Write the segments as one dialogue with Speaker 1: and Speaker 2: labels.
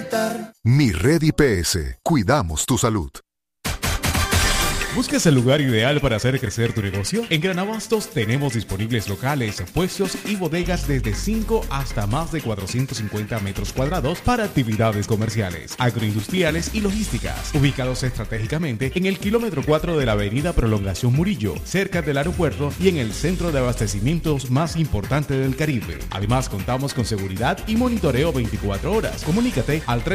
Speaker 1: despertar.
Speaker 2: Mi Red IPS. Cuidamos tu salud.
Speaker 3: ¿Buscas el lugar ideal para hacer crecer tu negocio? En Gran Abastos tenemos disponibles locales, puestos y bodegas desde 5 hasta más de 450 metros cuadrados para actividades comerciales, agroindustriales y logísticas, ubicados estratégicamente en el kilómetro 4 de la avenida Prolongación Murillo, cerca del aeropuerto y en el centro de abastecimientos más importante del Caribe. Además, contamos con seguridad y monitoreo 24 horas. Comunícate al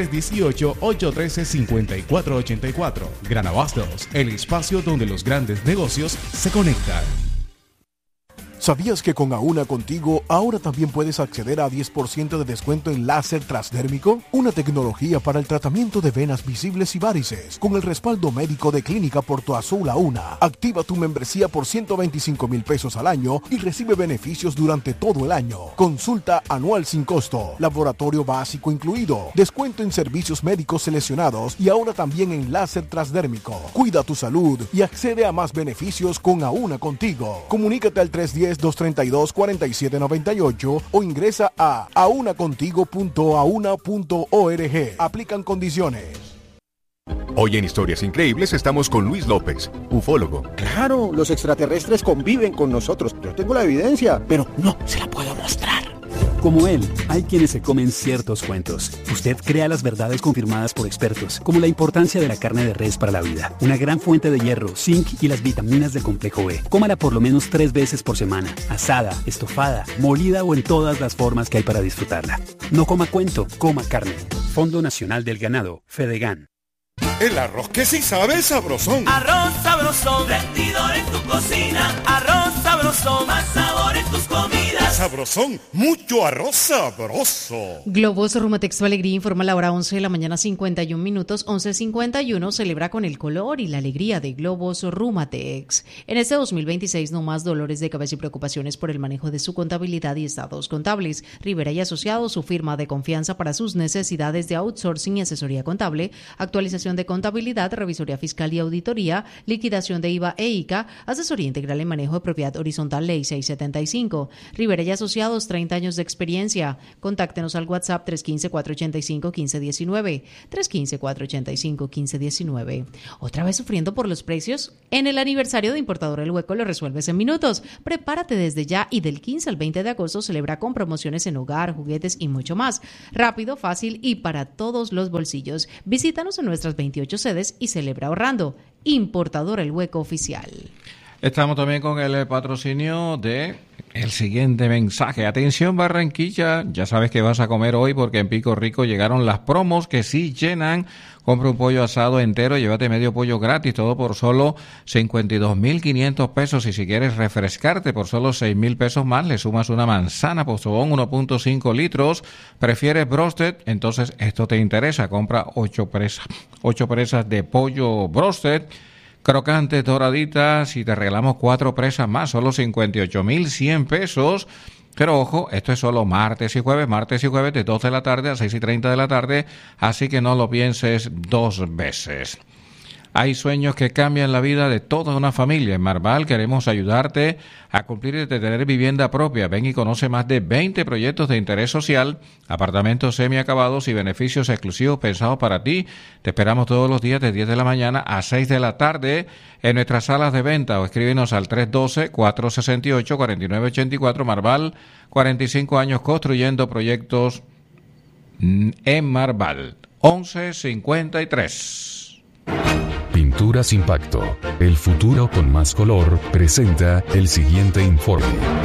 Speaker 3: 318-813-5484. Gran Abastos, el espacio donde los grandes negocios se conectan.
Speaker 4: ¿Sabías que con Auna Contigo ahora también puedes acceder a 10% de descuento en láser transdérmico? Una tecnología para el tratamiento de venas visibles y varices, con el respaldo médico de Clínica Porto Azul Auna. Activa tu membresía por $125,000 al año y recibe beneficios durante todo el año. Consulta anual sin costo, laboratorio básico incluido, descuento en servicios médicos seleccionados y ahora también en láser transdérmico. Cuida tu salud y accede a más beneficios con Auna Contigo. Comunícate al 310-232-4798 o ingresa a aunacontigo.auna.org. Aplican condiciones.
Speaker 2: Hoy en Historias Increíbles estamos con Luis López, ufólogo.
Speaker 5: Claro, los extraterrestres conviven con nosotros. Yo tengo la evidencia, pero no se la puedo mostrar.
Speaker 6: Como él, hay quienes se comen ciertos cuentos. Usted crea las verdades confirmadas por expertos, como la importancia de la carne de res para la vida, una gran fuente de hierro, zinc y las vitaminas del complejo B. Cómala por lo menos 3 veces por semana, asada, estofada, molida o en todas las formas que hay para disfrutarla. No coma cuento, coma carne. Fondo Nacional del Ganado, Fedegan.
Speaker 7: El arroz que sí sabe es sabrosón.
Speaker 1: Arroz sabrosón, rendidor en tu cocina. Arroz sabrosón, más sabor en tus comidas.
Speaker 7: Sabrosón, mucho arroz sabroso.
Speaker 8: Globos Rumatex Tu Alegría informa a la hora 11 de la mañana 51 minutos. 11:51 celebra con el color y la alegría de Globos Rumatex. En este 2026 no más dolores de cabeza y preocupaciones por el manejo de su contabilidad y estados contables. Rivera y Asociados, su firma de confianza para sus necesidades de outsourcing y asesoría contable, actualización de contabilidad, revisoría fiscal y auditoría, liquidación de IVA e ICA, asesoría integral en manejo de propiedad horizontal Ley 675. Rivera y Asociados, 30 años de experiencia. Contáctenos al WhatsApp 315-485-1519, 315-485-1519. ¿Otra vez sufriendo por los precios? En el aniversario de Importador El Hueco lo resuelves en minutos. Prepárate desde ya y del 15 al 20 de agosto celebra con promociones en hogar, juguetes y mucho más. Rápido, fácil y para todos los bolsillos. Visítanos en nuestras 28 sedes y celebra ahorrando. Importador El Hueco Oficial.
Speaker 9: Estamos también con el patrocinio de el siguiente mensaje. Atención Barranquilla, ya sabes que vas a comer hoy porque en Pico Rico llegaron las promos que sí llenan. Compra un pollo asado entero y llévate medio pollo gratis, todo por solo 52,500 pesos. Y si quieres refrescarte por solo 6,000 pesos más, le sumas una manzana Postobón 1.5 litros. ¿Prefieres broasted? Entonces esto te interesa. Compra 8 presas de pollo broasted, crocantes, doraditas, y te regalamos 4 presas más, solo 58,100 pesos. Pero ojo, esto es solo martes y jueves de 2 de la tarde a 6:30 de la tarde, así que no lo pienses 2 veces. Hay sueños que cambian la vida de toda una familia. En Marval queremos ayudarte a cumplir y tener vivienda propia. Ven y conoce más de 20 proyectos de interés social, apartamentos semiacabados y beneficios exclusivos pensados para ti. Te esperamos todos los días de 10 de la mañana a 6 de la tarde en nuestras salas de venta o escríbenos al 312-468-4984. Marval, 45 años construyendo proyectos en Marval. 11:53.
Speaker 10: Pinturas Impacto, el futuro con más color, presenta el siguiente informe.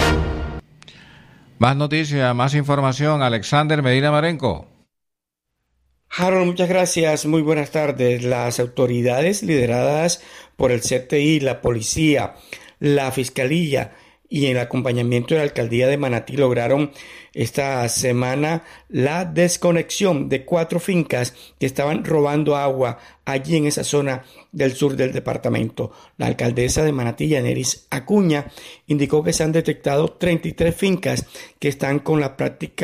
Speaker 9: Más noticias, más información. Alexander Medina Marenco.
Speaker 11: Harold, muchas gracias. Muy buenas tardes. Las autoridades lideradas por el CTI, la policía, la fiscalía y en el acompañamiento de la alcaldía de Manatí lograron esta semana la desconexión de 4 fincas que estaban robando agua allí en esa zona del sur del departamento. La alcaldesa de Manatí, Yaneris Acuña, indicó que se han detectado 33 fincas que están con la práctica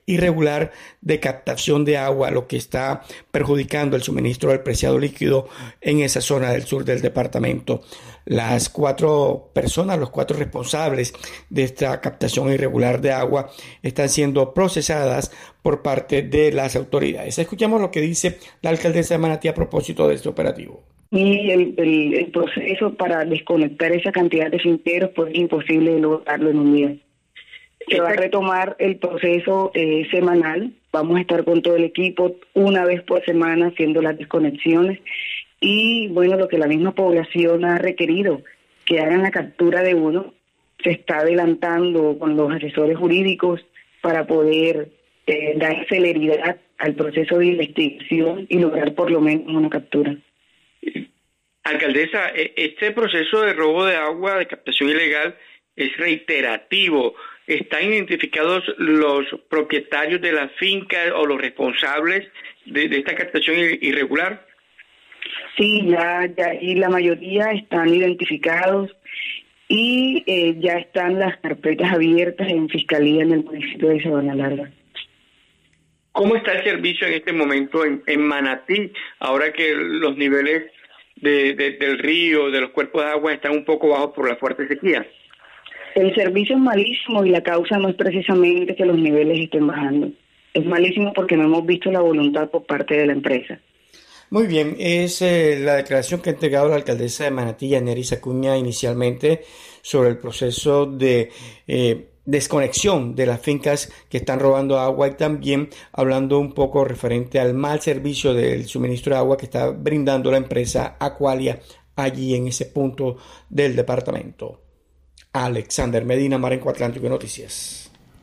Speaker 11: irregular de captación de agua, lo que está perjudicando el suministro del preciado líquido en esa zona del sur del departamento. Las 4 personas, los 4 responsables de esta captación irregular de agua están siendo procesadas por parte de las autoridades. Escuchamos lo que dice la alcaldesa de Manatí a propósito de este operativo.
Speaker 12: Y el proceso para desconectar esa cantidad de finqueros pues es imposible lograrlo en un día. Se va a retomar el proceso semanal. Vamos a estar con todo el equipo una vez por semana haciendo las desconexiones. Y bueno, lo que la misma población ha requerido, que hagan la captura de uno, se está adelantando con los asesores jurídicos para poder dar celeridad al proceso de investigación y lograr por lo menos una captura.
Speaker 11: Alcaldesa, este proceso de robo de agua, de captación ilegal, es reiterativo. ¿Están identificados los propietarios de la finca o los responsables de esta captación irregular?
Speaker 12: Sí, ya y la mayoría están identificados y ya están las carpetas abiertas en Fiscalía en el municipio de Sabana Larga.
Speaker 11: ¿Cómo está el servicio en este momento en Manatí, ahora que los niveles del río, de los cuerpos de agua están un poco bajos por la fuerte sequía?
Speaker 12: El servicio es malísimo y la causa no es precisamente que los niveles estén bajando. Es malísimo porque no hemos visto la voluntad por parte de la empresa.
Speaker 11: Muy bien, es la declaración que ha entregado la alcaldesa de Manatí, Yaneris Acuña, inicialmente sobre el proceso de desconexión de las fincas que están robando agua y también hablando un poco referente al mal servicio del suministro de agua que está brindando la empresa Aqualia allí en ese punto del departamento. Alexander Medina, Marenco Atlántico Noticias.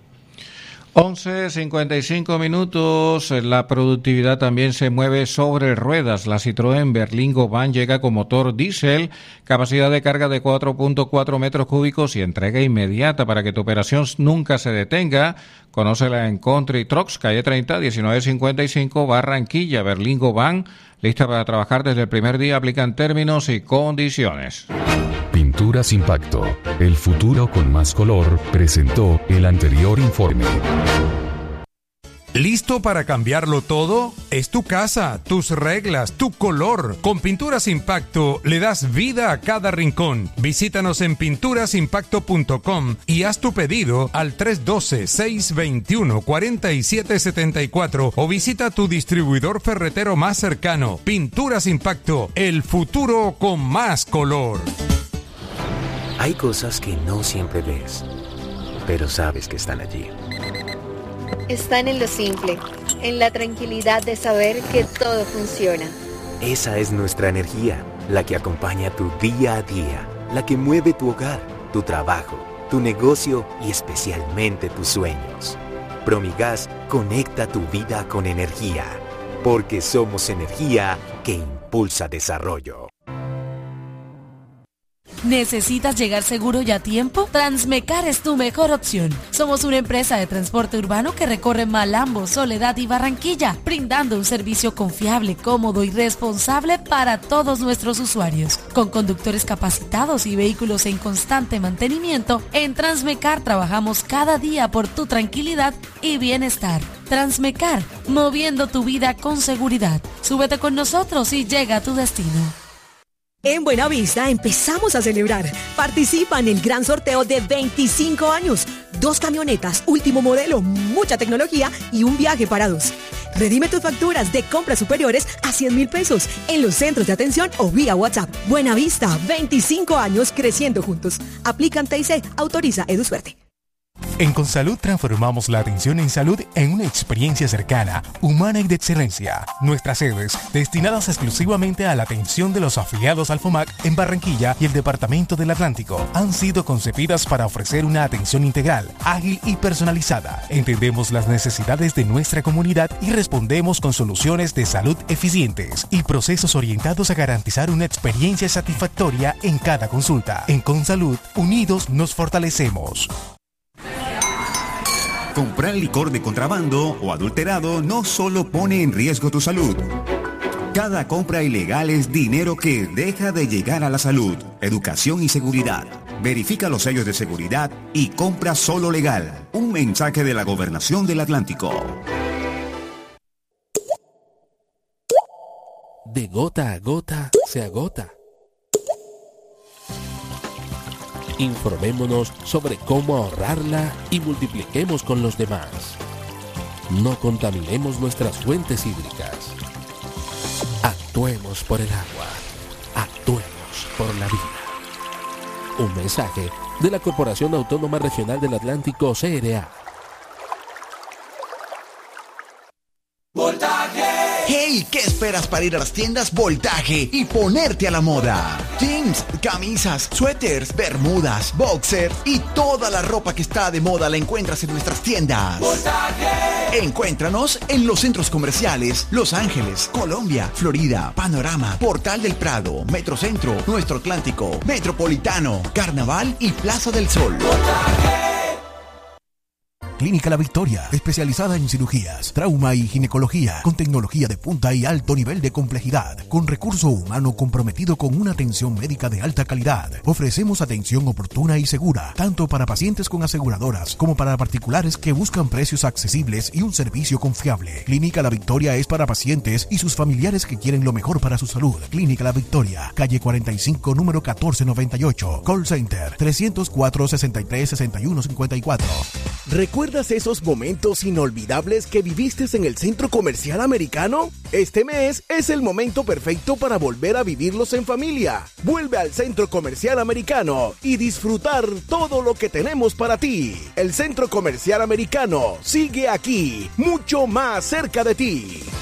Speaker 9: 11:55 minutos. La productividad también se mueve sobre ruedas. La Citroën Berlingo Van llega con motor diésel, capacidad de carga de 4.4 metros cúbicos y entrega inmediata para que tu operación nunca se detenga. Conócela en Country Trucks, calle 30, 1955, Barranquilla. Berlingo Van, lista para trabajar desde el primer día. Aplican términos y condiciones.
Speaker 10: Pinturas Impacto, el futuro con más color, presentó el anterior informe.
Speaker 13: ¿Listo para cambiarlo todo? Es tu casa, tus reglas, tu color. Con Pinturas Impacto le das vida a cada rincón. Visítanos en pinturasimpacto.com y haz tu pedido al 312-621-4774 o visita tu distribuidor ferretero más cercano. Pinturas Impacto, el futuro con más color.
Speaker 14: Hay cosas que no siempre ves, pero sabes que están allí.
Speaker 15: Están en lo simple, en la tranquilidad de saber que todo funciona.
Speaker 14: Esa es nuestra energía, la que acompaña tu día a día, la que mueve tu hogar, tu trabajo, tu negocio y especialmente tus sueños. Promigas conecta tu vida con energía, porque somos energía que impulsa desarrollo.
Speaker 16: ¿Necesitas llegar seguro y a tiempo? Transmecar es tu mejor opción. Somos una empresa de transporte urbano que recorre Malambo, Soledad y Barranquilla, brindando un servicio confiable, cómodo y responsable para todos nuestros usuarios. Con conductores capacitados y vehículos en constante mantenimiento, en Transmecar trabajamos cada día por tu tranquilidad y bienestar. Transmecar, moviendo tu vida con seguridad. Súbete con nosotros y llega a tu destino.
Speaker 17: En Buenavista empezamos a celebrar. Participa en el gran sorteo de 25 años. 2 camionetas, último modelo, mucha tecnología y un viaje para 2. Redime tus facturas de compras superiores a 100,000 pesos en los centros de atención o vía WhatsApp. Buenavista, 25 años creciendo juntos. Aplican TIC, autoriza EduSuerte.
Speaker 18: En Consalud transformamos la atención en salud en una experiencia cercana, humana y de excelencia. Nuestras sedes, destinadas exclusivamente a la atención de los afiliados al FOMAC en Barranquilla y el Departamento del Atlántico, han sido concebidas para ofrecer una atención integral, ágil y personalizada. Entendemos las necesidades de nuestra comunidad y respondemos con soluciones de salud eficientes y procesos orientados a garantizar una experiencia satisfactoria en cada consulta. En Consalud, unidos nos fortalecemos.
Speaker 19: Comprar licor de contrabando o adulterado no solo pone en riesgo tu salud. Cada compra ilegal es dinero que deja de llegar a la salud, educación y seguridad. verifica los sellos de seguridad y compra solo legal. Un mensaje de la Gobernación del Atlántico.
Speaker 20: De gota a gota se agota. Informémonos sobre cómo ahorrarla y multipliquemos con los demás. No contaminemos nuestras fuentes hídricas. Actuemos por el agua. Actuemos por la vida. Un mensaje de la Corporación Autónoma Regional del Atlántico, CRA.
Speaker 21: ¡Hey! ¿Qué esperas para ir a las tiendas Voltaje y ponerte a la moda? Jeans, camisas, suéteres, bermudas, boxers y toda la ropa que está de moda la encuentras en nuestras tiendas. ¡Voltaje! Encuéntranos en los centros comerciales Los Ángeles, Colombia, Florida, Panorama, Portal del Prado, Metrocentro, Nuestro Atlántico, Metropolitano, Carnaval y Plaza del Sol. ¡Voltaje!
Speaker 4: Clínica La Victoria, especializada en cirugías, trauma y ginecología, con tecnología de punta y alto nivel de complejidad, con recurso humano comprometido con una atención médica de alta calidad. Ofrecemos atención oportuna y segura, tanto para pacientes con aseguradoras como para particulares que buscan precios accesibles y un servicio confiable. Clínica La Victoria es para pacientes y sus familiares que quieren lo mejor para su salud. Clínica La Victoria, calle 45, número 1498, call center 304-63-6154.
Speaker 22: ¿Recuerdas esos momentos inolvidables que viviste en el Centro Comercial Americano? Este mes es el momento perfecto para volver a vivirlos en familia. Vuelve al Centro Comercial Americano y disfrutar todo lo que tenemos para ti. El Centro Comercial Americano sigue aquí, mucho más cerca de ti.